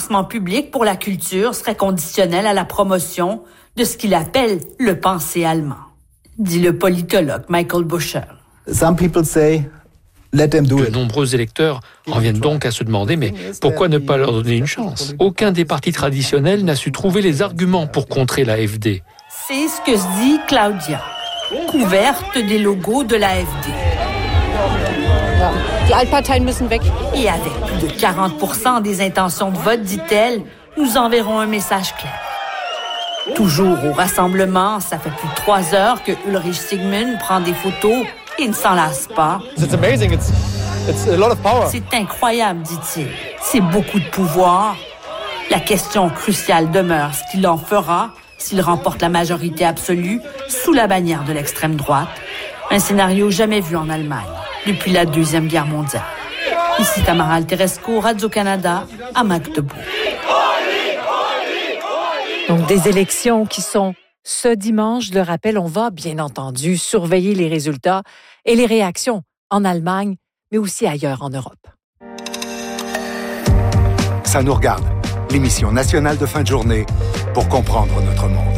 financement public pour la culture serait conditionnel à la promotion de ce qu'il appelle le penser allemand, dit le politologue Michael Buscher. Some people say, let them do it. De nombreux électeurs en viennent donc à se demander, mais pourquoi ne pas leur donner une chance ? Aucun des partis traditionnels n'a su trouver les arguments pour contrer l'AfD. C'est ce que se dit Claudia, couverte des logos de l'AfD. Et avec plus de 40% des intentions de vote, dit-elle, nous enverrons un message clair. Toujours au rassemblement, ça fait plus de 3 heures que Ulrich Sigmund prend des photos et ne s'en lasse pas. C'est incroyable, dit-il. C'est beaucoup de pouvoir. La question cruciale demeure ce qu'il en fera s'il remporte la majorité absolue sous la bannière de l'extrême droite. Un scénario jamais vu en Allemagne depuis la Deuxième Guerre mondiale. Ici Tamara Alterescu, Radio-Canada, à Magdebourg. Donc, des élections qui sont ce dimanche. Je le rappelle, on va bien entendu surveiller les résultats et les réactions en Allemagne, mais aussi ailleurs en Europe. Ça nous regarde, l'émission nationale de fin de journée pour comprendre notre monde.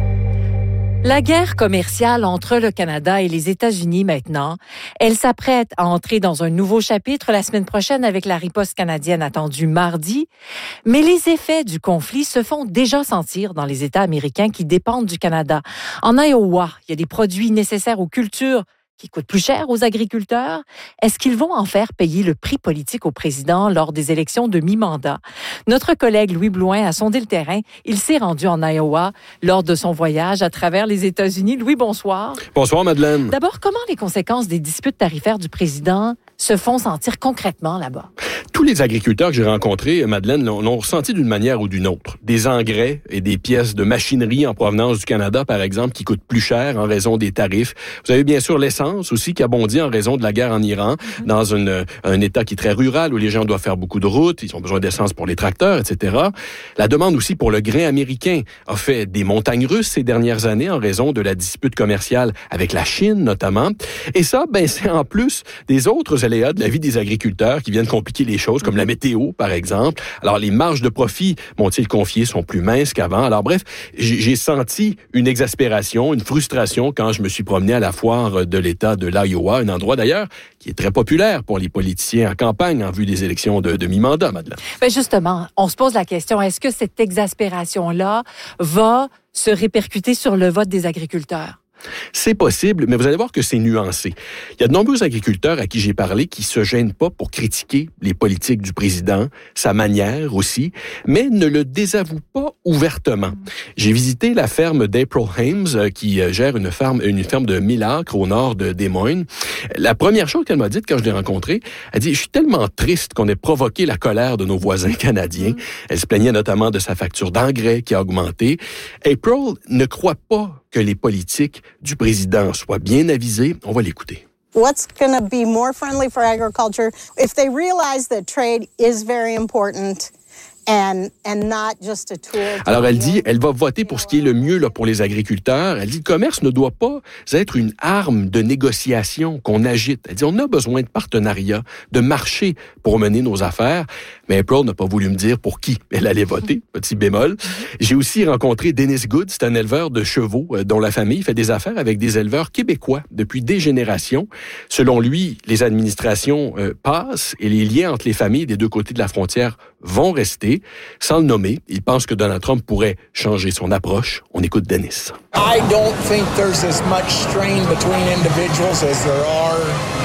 La guerre commerciale entre le Canada et les États-Unis maintenant, elle s'apprête à entrer dans un nouveau chapitre la semaine prochaine avec la riposte canadienne attendue mardi. Mais les effets du conflit se font déjà sentir dans les États américains qui dépendent du Canada. En Iowa, il y a des produits nécessaires aux cultures qui coûtent plus cher aux agriculteurs. Est-ce qu'ils vont en faire payer le prix politique au président lors des élections de mi-mandat? Notre collègue Louis Blouin a sondé le terrain. Il s'est rendu en Iowa lors de son voyage à travers les États-Unis. Louis, bonsoir. Bonsoir, Madeleine. D'abord, comment les conséquences des disputes tarifaires du président se font sentir concrètement là-bas? Tous les agriculteurs que j'ai rencontrés, Madeleine, l'ont ressenti d'une manière ou d'une autre. Des engrais et des pièces de machinerie en provenance du Canada, par exemple, qui coûtent plus cher en raison des tarifs. Vous avez bien sûr l'essence aussi qui a bondi en raison de la guerre en Iran, dans un État qui est très rural, où les gens doivent faire beaucoup de routes, ils ont besoin d'essence pour les tracteurs, etc. La demande aussi pour le grain américain a fait des montagnes russes ces dernières années en raison de la dispute commerciale avec la Chine, notamment. Et ça, c'est en plus des autres aléas de la vie des agriculteurs qui viennent compliquer les choses, comme la météo, par exemple. Alors, les marges de profit, m'ont-ils confié, sont plus minces qu'avant. Alors, bref, j'ai senti une exaspération, une frustration quand je me suis promené à la foire de l'État de l'Iowa, un endroit d'ailleurs qui est très populaire pour les politiciens en campagne en vue des élections de mi-mandat, Madeleine. Justement, on se pose la question, est-ce que cette exaspération-là va se répercuter sur le vote des agriculteurs? C'est possible, mais vous allez voir que c'est nuancé. Il y a de nombreux agriculteurs à qui j'ai parlé qui se gênent pas pour critiquer les politiques du président, sa manière aussi, mais ne le désavouent pas ouvertement. J'ai visité la ferme d'April Hames, qui gère une ferme de 1000 acres au nord de Des Moines. La première chose qu'elle m'a dite quand je l'ai rencontrée, elle dit « Je suis tellement triste qu'on ait provoqué la colère de nos voisins canadiens. » Elle se plaignait notamment de sa facture d'engrais qui a augmenté. April ne croit pas que les politiques du président soient bien avisés. On va l'écouter. What's going to be more friendly for agriculture if they realize that trade is very important and not just a tool. Alors elle dit, elle va voter pour ce qui est le mieux là pour les agriculteurs. Elle dit, le commerce ne doit pas être une arme de négociation qu'on agite. Elle dit, on a besoin de partenariats, de marché pour mener nos affaires. Mais April n'a pas voulu me dire pour qui elle allait voter, petit bémol. J'ai aussi rencontré Dennis Good, c'est un éleveur de chevaux dont la famille fait des affaires avec des éleveurs québécois depuis des générations. Selon lui, les administrations passent et les liens entre les familles des deux côtés de la frontière vont rester. Sans le nommer, il pense que Donald Trump pourrait changer son approche. On écoute Dennis. I don't think there's as much strain between individuals as there are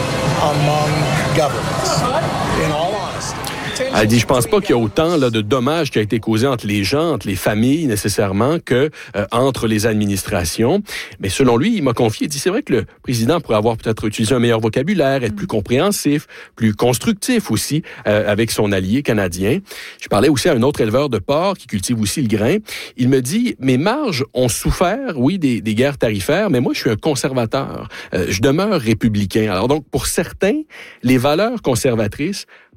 among governments. In all honesty. Elle dit, je pense pas qu'il y a autant de dommages qui a été causé entre les gens, entre les familles nécessairement, que entre les administrations. Mais selon lui, il m'a confié, il dit, c'est vrai que le président pourrait avoir peut-être utilisé un meilleur vocabulaire, être plus compréhensif, plus constructif aussi avec son allié canadien. Je parlais aussi à un autre éleveur de porc qui cultive aussi le grain. Il me dit, mes marges ont souffert, oui, des guerres tarifaires, mais moi, je suis un conservateur. Je demeure républicain. Alors donc, pour certains, les valeurs conservatrices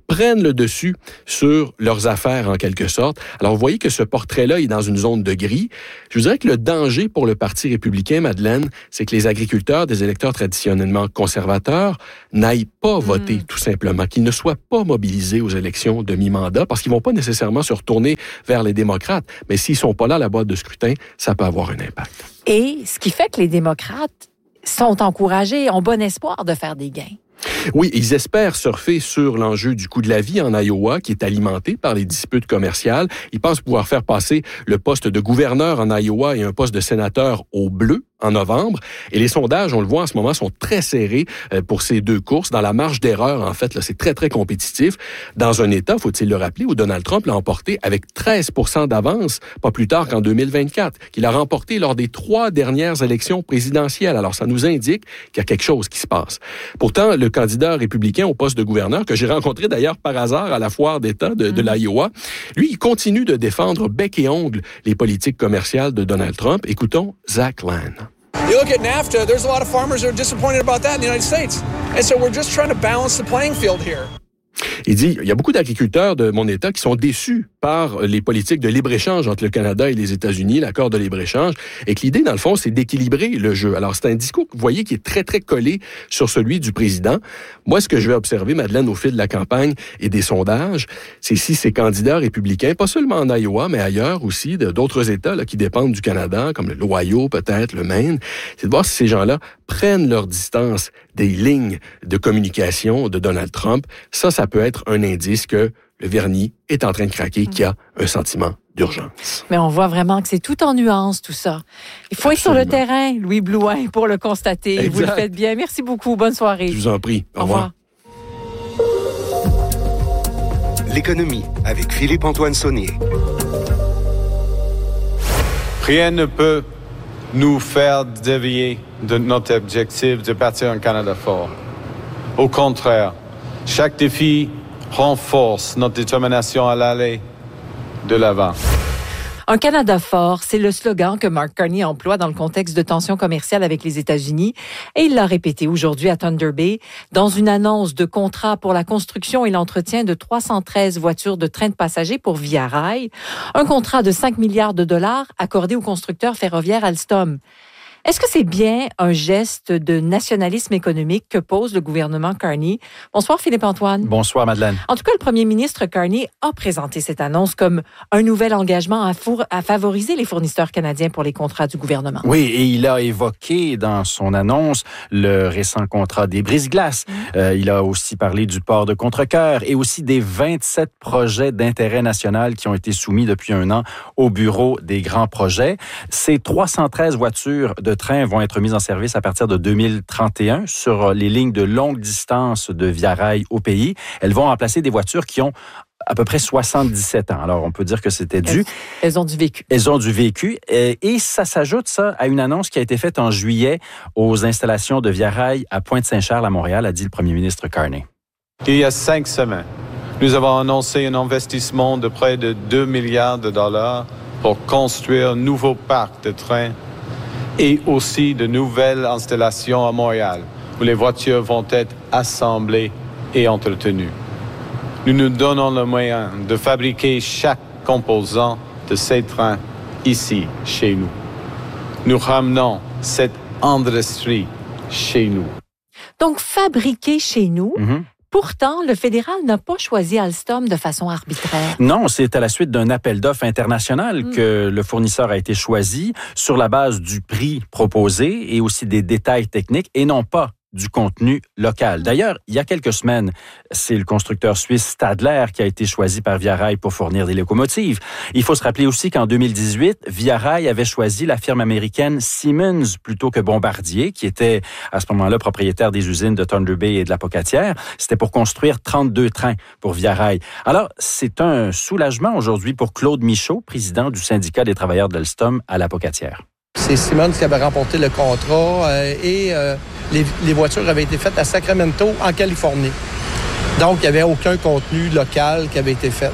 prennent le dessus sur leurs affaires en quelque sorte. Alors, vous voyez que ce portrait-là est dans une zone de gris. Je vous dirais que le danger pour le Parti républicain, Madeleine, c'est que les agriculteurs, des électeurs traditionnellement conservateurs, n'aillent pas voter, tout simplement, qu'ils ne soient pas mobilisés aux élections de mi-mandat, parce qu'ils vont pas nécessairement se retourner vers les démocrates. Mais s'ils sont pas là à la boîte de scrutin, ça peut avoir un impact. Et ce qui fait que les démocrates sont encouragés, ont bon espoir de faire des gains. Oui, ils espèrent surfer sur l'enjeu du coût de la vie en Iowa, qui est alimenté par les disputes commerciales. Ils pensent pouvoir faire passer le poste de gouverneur en Iowa et un poste de sénateur au bleu en novembre. Et les sondages, on le voit en ce moment, sont très serrés pour ces deux courses. Dans la marge d'erreur, en fait, là, c'est très, très compétitif. Dans un État, faut-il le rappeler, où Donald Trump l'a emporté avec 13% d'avance, pas plus tard qu'en 2024, qu'il a remporté lors des 3 dernières élections présidentielles. Alors, ça nous indique qu'il y a quelque chose qui se passe. Pourtant, le candidat républicain au poste de gouverneur, que j'ai rencontré d'ailleurs par hasard à la foire d'État de l'Iowa, lui, il continue de défendre bec et ongle les politiques commerciales de Donald Trump. Écoutons Zach Lan. You look at NAFTA, there's a lot of farmers who are disappointed about that in the United States. And so we're just trying to balance the playing field here. Il dit, il y a beaucoup d'agriculteurs de mon État qui sont déçus par les politiques de libre-échange entre le Canada et les États-Unis, l'accord de libre-échange, et que l'idée, dans le fond, c'est d'équilibrer le jeu. Alors, c'est un discours, vous voyez, qui est très, très collé sur celui du président. Moi, ce que je vais observer, Madeleine, au fil de la campagne et des sondages, c'est si ces candidats républicains, pas seulement en Iowa, mais ailleurs aussi, d'autres États là, qui dépendent du Canada, comme l'Ohio, peut-être, le Maine, c'est de voir si ces gens-là prennent leur distance des lignes de communication de Donald Trump. Ça peut être un indice que le vernis est en train de craquer, qu'il y a un sentiment d'urgence. Mais on voit vraiment que c'est tout en nuances, tout ça. Il faut être sur le terrain, Louis Blouin, pour le constater. Exact. Vous le faites bien. Merci beaucoup. Bonne soirée. Je vous en prie. Au revoir. L'économie avec Philippe-Antoine Saunier. Rien ne peut nous faire dévier de notre objectif de bâtir un Canada fort. Au contraire, chaque défi renforce notre détermination à l'aller de l'avant. Un Canada fort, c'est le slogan que Mark Carney emploie dans le contexte de tensions commerciales avec les États-Unis et il l'a répété aujourd'hui à Thunder Bay dans une annonce de contrat pour la construction et l'entretien de 313 voitures de train de passagers pour Via Rail, un contrat de 5 milliards de dollars accordé au constructeur ferroviaire Alstom. Est-ce que c'est bien un geste de nationalisme économique que pose le gouvernement Carney? Bonsoir Philippe-Antoine. Bonsoir Madeleine. En tout cas, le premier ministre Carney a présenté cette annonce comme un nouvel engagement à favoriser les fournisseurs canadiens pour les contrats du gouvernement. Oui, et il a évoqué dans son annonce le récent contrat des brise-glaces. Il a aussi parlé du port de Contrecœur et aussi des 27 projets d'intérêt national qui ont été soumis depuis un an au bureau des grands projets. Ces 313 voitures de train vont être mises en service à partir de 2031 sur les lignes de longue distance de Via Rail au pays. Elles vont remplacer des voitures qui ont à peu près 77 ans. Alors, on peut dire que c'était dû. Elles ont du vécu. Elles ont du vécu. Et ça s'ajoute, ça, à une annonce qui a été faite en juillet aux installations de Via Rail à Pointe-Saint-Charles, à Montréal, a dit le premier ministre Carney. Il y a 5 semaines, nous avons annoncé un investissement de près de 2 milliards de dollars pour construire un nouveau parc de trains et aussi de nouvelles installations à Montréal, où les voitures vont être assemblées et entretenues. Nous nous donnons le moyen de fabriquer chaque composant de ces trains ici, chez nous. Nous ramenons cette industrie chez nous. Donc, fabriquer chez nous... Pourtant, le fédéral n'a pas choisi Alstom de façon arbitraire. Non, c'est à la suite d'un appel d'offres international que le fournisseur a été choisi sur la base du prix proposé et aussi des détails techniques et non pas du contenu local. D'ailleurs, il y a quelques semaines, c'est le constructeur suisse Stadler qui a été choisi par Via Rail pour fournir des locomotives. Il faut se rappeler aussi qu'en 2018, Via Rail avait choisi la firme américaine Siemens plutôt que Bombardier, qui était à ce moment-là propriétaire des usines de Thunder Bay et de la Pocatière. C'était pour construire 32 trains pour Via Rail. Alors, c'est un soulagement aujourd'hui pour Claude Michaud, président du syndicat des travailleurs d'Alstom à la Pocatière. C'est Siemens qui avait remporté le contrat et les voitures avaient été faites à Sacramento, en Californie. Donc, il n'y avait aucun contenu local qui avait été fait.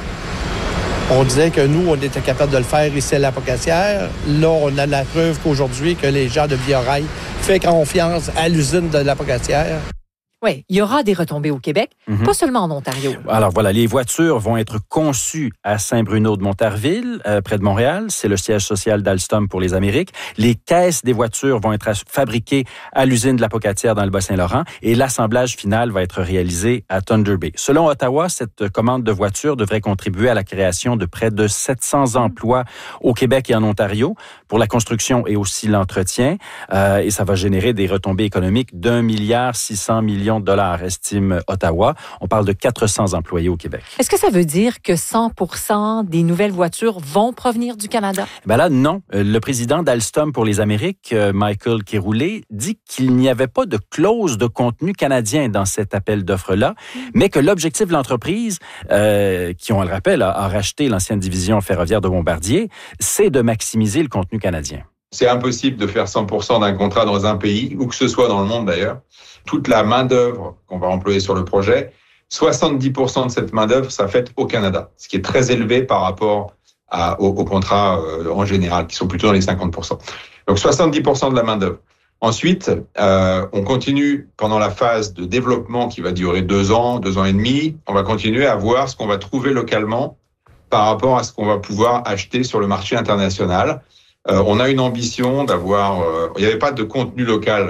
On disait que nous, on était capable de le faire ici à la Pocatière. Là, on a la preuve qu'aujourd'hui, que les gens de Via Rail font confiance à l'usine de la Pocatière. Oui, il y aura des retombées au Québec, pas seulement en Ontario. Alors voilà, les voitures vont être conçues à Saint-Bruno-de-Montarville, près de Montréal. C'est le siège social d'Alstom pour les Amériques. Les caisses des voitures vont être fabriquées à l'usine de la Pocatière dans le Bas-Saint-Laurent et l'assemblage final va être réalisé à Thunder Bay. Selon Ottawa, cette commande de voitures devrait contribuer à la création de près de 700 emplois au Québec et en Ontario pour la construction et aussi l'entretien. Et ça va générer des retombées économiques d'1,6 milliard de dollars, estime Ottawa. On parle de 400 employés au Québec. Est-ce que ça veut dire que 100% des nouvelles voitures vont provenir du Canada? Ben là, non. Le président d'Alstom pour les Amériques, Michael Kéroulé, dit qu'il n'y avait pas de clause de contenu canadien dans cet appel d'offres-là, mais que l'objectif de l'entreprise, qui, on le rappelle, a racheté l'ancienne division ferroviaire de Bombardier, c'est de maximiser le contenu canadien. C'est impossible de faire 100% d'un contrat dans un pays, où que ce soit dans le monde d'ailleurs. Toute la main-d'œuvre qu'on va employer sur le projet, 70% de cette main-d'œuvre sera faite au Canada, ce qui est très élevé par rapport aux contrats en général, qui sont plutôt dans les 50%. Donc 70% de la main-d'œuvre. Ensuite, on continue pendant la phase de développement qui va durer 2 ans, 2 ans et demi. On va continuer à voir ce qu'on va trouver localement par rapport à ce qu'on va pouvoir acheter sur le marché international. On a une ambition d'avoir... il n'y avait pas de contenu local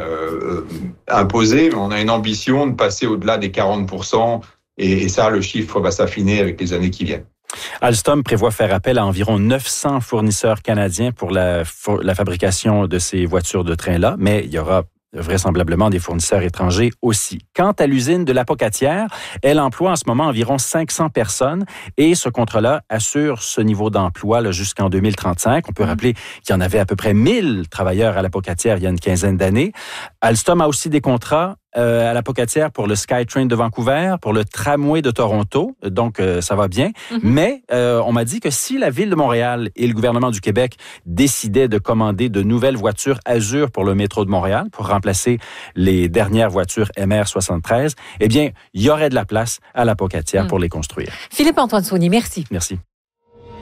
imposé, mais on a une ambition de passer au-delà des 40%. Et ça, le chiffre va s'affiner avec les années qui viennent. Alstom prévoit faire appel à environ 900 fournisseurs canadiens pour la fabrication de ces voitures de train-là, mais il y aura vraisemblablement des fournisseurs étrangers aussi. Quant à l'usine de la Pocatière, elle emploie en ce moment environ 500 personnes et ce contrat-là assure ce niveau d'emploi là, jusqu'en 2035. On peut rappeler qu'il y en avait à peu près 1000 travailleurs à la Pocatière il y a une quinzaine d'années. Alstom a aussi des contrats à la Pocatière pour le SkyTrain de Vancouver, pour le tramway de Toronto, donc ça va bien. Mais on m'a dit que si la Ville de Montréal et le gouvernement du Québec décidaient de commander de nouvelles voitures Azur pour le métro de Montréal, pour remplacer les dernières voitures MR73, eh bien, il y aurait de la place à la Pocatière pour les construire. Philippe-Antoine Saunier, merci. Merci.